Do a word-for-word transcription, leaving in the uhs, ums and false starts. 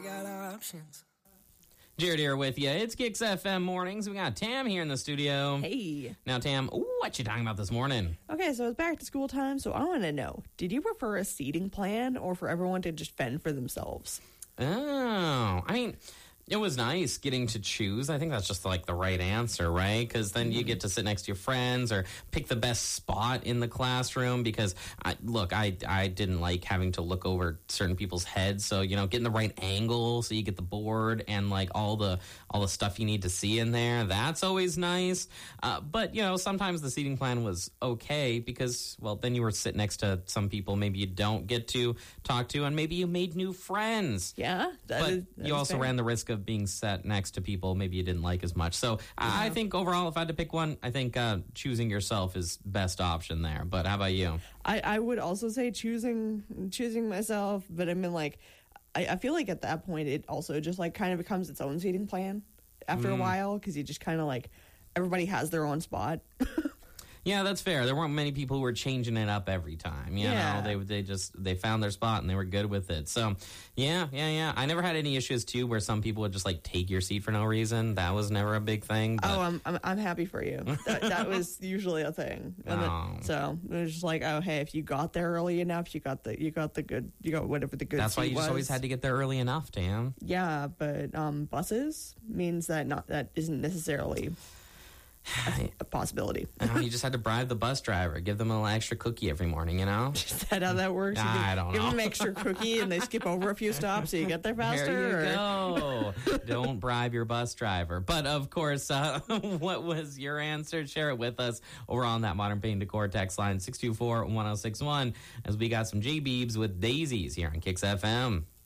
got options. Jared here with you. It's Kicks F M Mornings. We got Tam here in the studio. Hey. Now, Tam, what you talking about this morning? Okay, so it's back to school time, so I want to know, did you prefer a seating plan or for everyone to just fend for themselves? Oh, I mean, it was nice getting to choose. I think that's just like the right answer, right? Because then you get to sit next to your friends or pick the best spot in the classroom. Because, I, look, I, I didn't like having to look over certain people's heads. So, you know, getting the right angle so you get the board and like all the all the stuff you need to see in there. That's always nice. Uh, but, you know, sometimes the seating plan was okay because, well, then you were sitting next to some people maybe you don't get to talk to, and maybe you made new friends. Yeah. That But is, that you is also fair. ran the risk of being sat next to people maybe you didn't like as much. So I I think overall, if I had to pick one, I think uh, choosing yourself is best option there. But how about you? I, I would also say choosing choosing myself, but I mean, like, I, I feel like at that point it also just like kind of becomes its own seating plan after Mm. a while, because you just kind of like everybody has their own spot. Yeah, that's fair. There weren't many people who were changing it up every time. You Yeah. know, they they just they found their spot and they were good with it. So, yeah, yeah, yeah. I never had any issues too where some people would just like take your seat for no reason. That was never a big thing. But Oh, I'm, I'm I'm happy for you. That, that was usually a thing. And then- Oh. so it was just like, oh, hey, if you got there early enough, you got the you got the good you got whatever the good. that's why seat you just was. always had to get there early enough, Tam. Yeah, but um, buses means that not that isn't necessarily a, a possibility. Oh, you just had to bribe the bus driver, give them a little extra cookie every morning. You know. Is that how that works? You I give- don't give know. them an extra cookie and they skip over a few stops so you get there faster. There you or- go. Don't bribe your bus driver. But of course, uh, what was your answer? Share it with us over on that Modern Paint Decor text line six two four, one oh six one as we got some J-Beebs with Daisies here on Kicks F M.